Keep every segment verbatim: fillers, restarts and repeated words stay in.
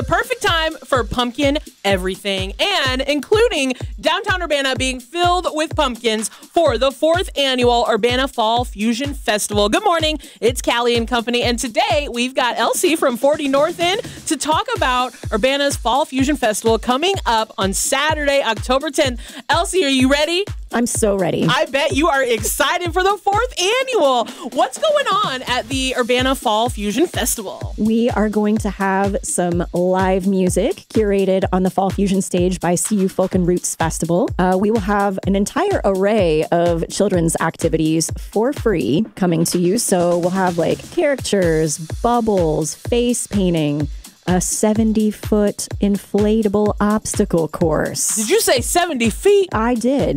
the perfect time for pumpkin everything, and including downtown Urbana being filled with pumpkins for the fourth annual Urbana Fall Fusion Festival. Good morning, it's Callie and Company, and today we've got Elsie from forty North in to talk about Urbana's Fall Fusion Festival coming up on Saturday, October tenth. Elsie, are you ready? I'm so ready. I bet you are excited for the fourth annual. What's going on at the Urbana Fall Fusion Festival? We are going to have some live music curated on the Fall Fusion stage by C U Folk and Roots Festival. Uh, we will have an entire array of children's activities for free coming to you. So we'll have like caricatures, bubbles, face painting, a seventy-foot inflatable obstacle course. Did you say seventy feet? I did.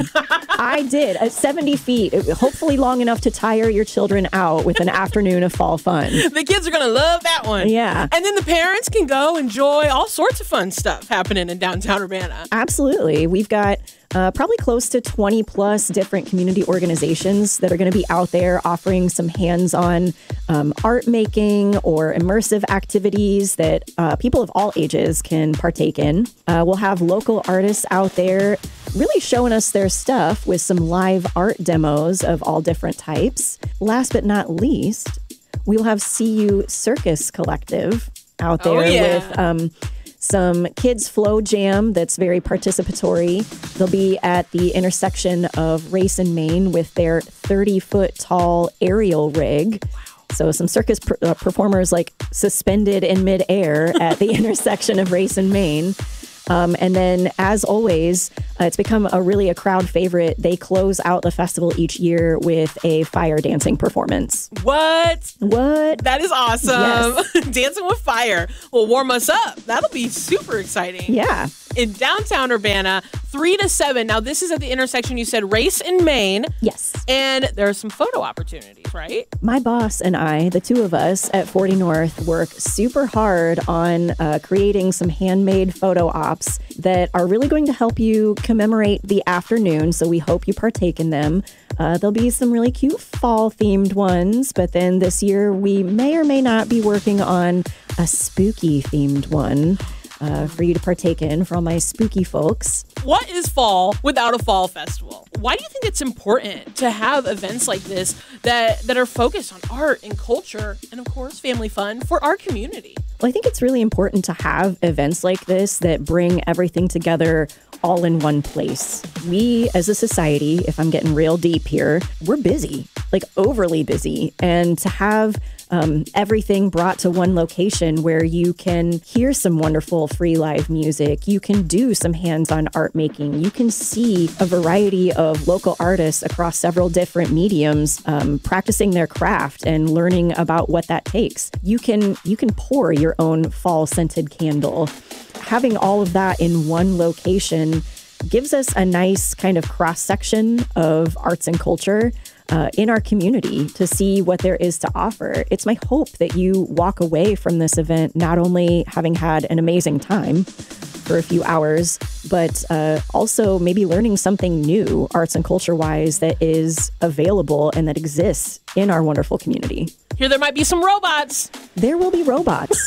I did. At seventy feet, hopefully long enough to tire your children out with an afternoon of fall fun. The kids are going to love that one. Yeah. And then the parents can go enjoy all sorts of fun stuff happening in downtown Urbana. Absolutely. We've got Uh, probably close to twenty plus different community organizations that are going to be out there offering some hands-on um, art making or immersive activities that uh, people of all ages can partake in. Uh, we'll have local artists out there really showing us their stuff with some live art demos of all different types. Last but not least, we will have C U Circus Collective out there oh, yeah. with um, some kids flow jam that's very participatory. They'll be at the intersection of Race and Main with their thirty foot tall aerial rig. Wow. So some circus per- uh, performers like suspended in midair at the intersection of Race and Main. Um, and then, as always, uh, it's become a really a crowd favorite. They close out the festival each year with a fire dancing performance. What? What? That is awesome. Yes. Dancing with fire will warm us up. That'll be super exciting. Yeah. In downtown Urbana, three to seven. Now, this is at the intersection, you said Race and Main. Yes. And there are some photo opportunities, right? My boss and I, the two of us at forty North, work super hard on uh, creating some handmade photo ops that are really going to help you commemorate the afternoon. So we hope you partake in them. Uh, there'll be some really cute fall-themed ones, but then this year we may or may not be working on a spooky-themed one. Uh, for you to partake in for all my spooky folks. What is fall without a fall festival? Why do you think it's important to have events like this that, that are focused on art and culture and, of course, family fun for our community? Well, I think it's really important to have events like this that bring everything together all in one place. We, as a society, if I'm getting real deep here, we're busy, like overly busy. And to have um, everything brought to one location where you can hear some wonderful free live music, you can do some hands-on art making, you can see a variety of local artists across several different mediums um, practicing their craft and learning about what that takes. You can you can pour your own fall scented candle. Having all of that in one location gives us a nice kind of cross-section of arts and culture uh, in our community to see what there is to offer. It's my hope that you walk away from this event not only having had an amazing time for a few hours, but uh, also maybe learning something new, arts and culture-wise, that is available and that exists in our wonderful community. Here there might be some robots. There will be robots.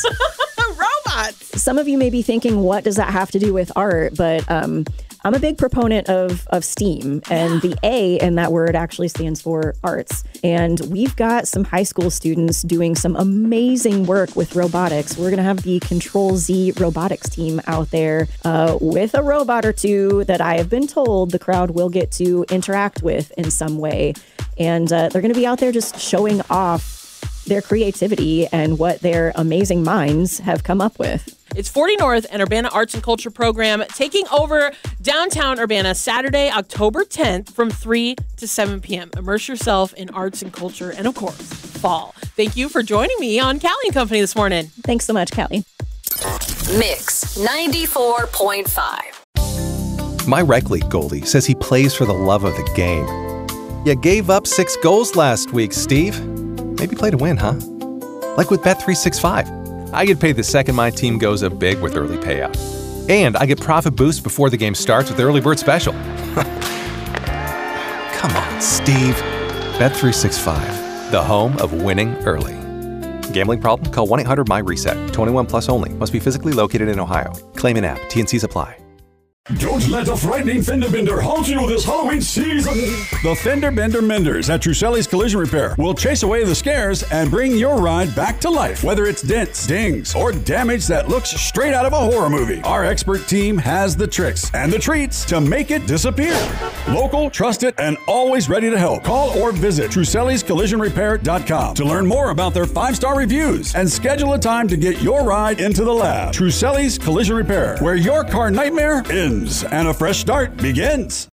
Robots! Some of you may be thinking, what does that have to do with art? But um, I'm a big proponent of, of STEAM, and the A in that word actually stands for arts. And we've got some high school students doing some amazing work with robotics. We're going to have the Control Z robotics team out there uh, with a robot or two that I have been told the crowd will get to interact with in some way. And uh, they're going to be out there just showing off their creativity and what their amazing minds have come up with. It's forty North and Urbana Arts and Culture Program taking over downtown Urbana Saturday, October tenth from three to seven p.m. Immerse yourself in arts and culture and, of course, fall. Thank you for joining me on Callie and Company this morning. Thanks so much, Callie. Mix ninety-four point five. My rec league goalie says he plays for the love of the game. You gave up six goals last week, Steve. Maybe play to win, huh? Like with Bet three sixty-five. I get paid the second my team goes up big with early payout. And I get profit boost before the game starts with the early bird special. Come on, Steve. Bet three sixty-five, the home of winning early. Gambling problem? Call one eight hundred my reset. twenty-one plus only. Must be physically located in Ohio. Claim in app. T and C's apply. Don't let a frightening fender bender haunt you this Halloween season. The Fender Bender Menders at Truselli's Collision Repair will chase away the scares and bring your ride back to life. Whether it's dents, dings, or damage that looks straight out of a horror movie, our expert team has the tricks and the treats to make it disappear. Local, trusted, and always ready to help. Call or visit Truselli's Collision Repair dot com to learn more about their five-star reviews and schedule a time to get your ride into the lab. Truselli's Collision Repair, where your car nightmare ends and a fresh start begins.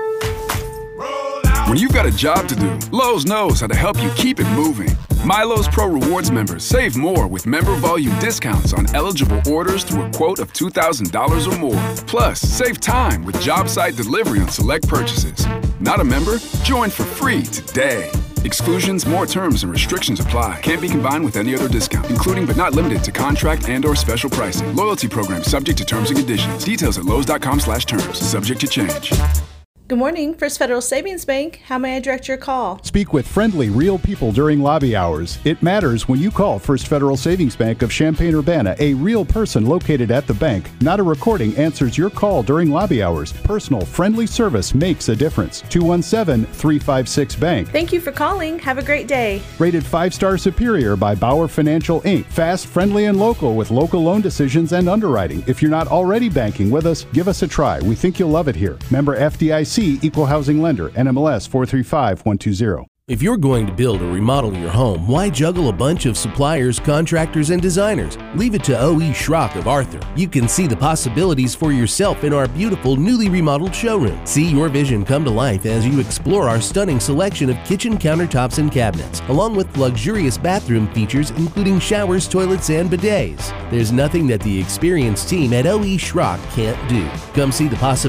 When you've got a job to do, Lowe's knows how to help you keep it moving. MyLowe's Pro Rewards members save more with member volume discounts on eligible orders through a quote of two thousand dollars or more. Plus, save time with job site delivery on select purchases. Not a member? Join for free today. Exclusions, more terms, and restrictions apply. Can't be combined with any other discount, including but not limited to contract and or special pricing. Loyalty program subject to terms and conditions. Details at lowes dot com slash terms. Subject to change. Good morning, First Federal Savings Bank. How may I direct your call? Speak with friendly, real people during lobby hours. It matters when you call First Federal Savings Bank of Champaign-Urbana. A real person located at the bank, not a recording, answers your call during lobby hours. Personal, friendly service makes a difference. two one seven, three five six, bank. Thank you for calling. Have a great day. Rated five-star superior by Bauer Financial, Incorporated. Fast, friendly, and local with local loan decisions and underwriting. If you're not already banking with us, give us a try. We think you'll love it here. Member F D I C, Equal Housing Lender, N M L S four three five one two zero. If you're going to build or remodel your home, why juggle a bunch of suppliers, contractors, and designers? Leave it to O E. Schrock of Arthur. You can see the possibilities for yourself in our beautiful, newly remodeled showroom. See your vision come to life as you explore our stunning selection of kitchen countertops and cabinets, along with luxurious bathroom features including showers, toilets, and bidets. There's nothing that the experienced team at O E. Schrock can't do. Come see the possibilities